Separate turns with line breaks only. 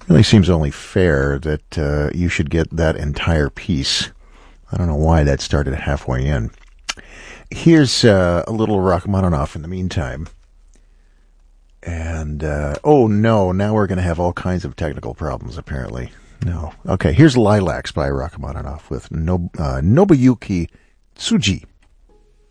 Really seems only fair that you should get that entire piece. I don't know why that started halfway in. Here's a little Rachmaninoff in the meantime. And, oh no, now we're going to have all kinds of technical problems, apparently. No. Okay, here's Lilacs by Rachmaninoff with Nobuyuki Tsuji.